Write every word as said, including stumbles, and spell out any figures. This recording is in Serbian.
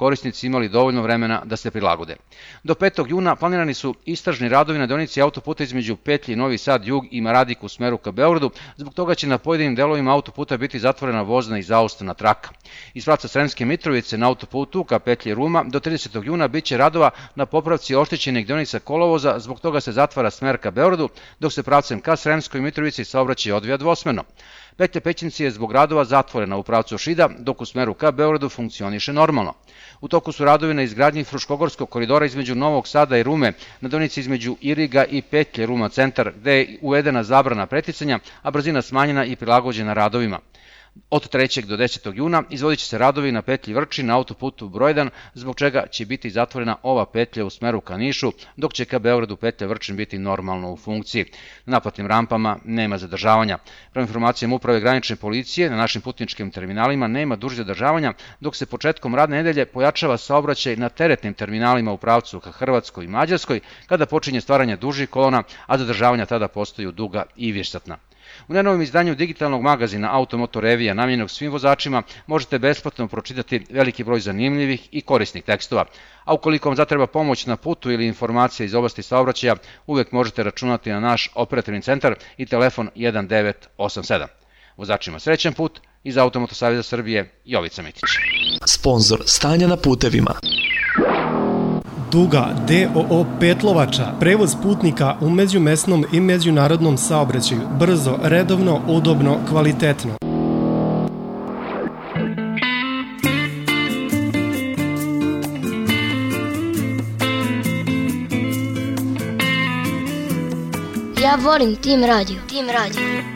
korisnici imali dovoljno vremena da se prilagode. Do petog juna planirani su istražni radovi na deonici autoputa između petlji Novi Sad Jug i Maradik u smeru ka Beogradu, zbog toga će na pojedinim delovima autoputa biti zatvorena vozna i zaustavna traka. Iz pravca Sremske Mitrovice na autoputu ka petlji Ruma do tridesetog juna biće radova na popravci oštećenih deonica kolovoza, zbog toga se zatvara smer ka Beogradu, dok se pravcem ka Sremskoj Mitrovici saobraćaj odvija dvosmerno. Petlja Pećinci je zbog radova zatvorena u pravcu Šida, dok u smeru ka Beogradu funkcioniše normalno. U toku su radovi na izgradnji Fruškogorskog koridora između Novog Sada i Rume, na deonici između Iriga i petlje Ruma centar, gde je uvedena zabrana preticanja, a brzina smanjena i prilagođena radovima. Od trećeg do desetog juna izvodit će se radovi na petlji Vrčin na autoputu broj jedan, zbog čega će biti zatvorena ova petlja u smeru ka Nišu, dok će ka Beogradu petlja Vrčin biti normalno u funkciji. Na naplatnim rampama nema zadržavanja. Prema informacijama Uprave granične policije, na našim putničkim terminalima nema dužih zadržavanja, dok se početkom radne nedelje pojačava saobraćaj na teretnim terminalima u pravcu ka Hrvatskoj i Mađarskoj, kada počinje stvaranje dužih kolona, a zadržavanja tada postaju duga i višesatna. U najnovijem izdanju digitalnog magazina Automoto Revija, namijenjenog svim vozačima, možete besplatno pročitati veliki broj zanimljivih i korisnih tekstova. A ukoliko vam zatreba pomoć na putu ili informacije iz oblasti saobraćaja, uvek možete računati na naš operativni centar i telefon jedan devet osam sedam. Vozačima srećan put, iz Automoto Saveza Srbije, Jovica Mitić. Sponzor stanja na putevima. Duga D O O Petlovača, prevoz putnika u međumesnom i međunarodnom saobraćaju, brzo, redovno, udobno, kvalitetno. Ja volim Tim Radio. Tim Radio.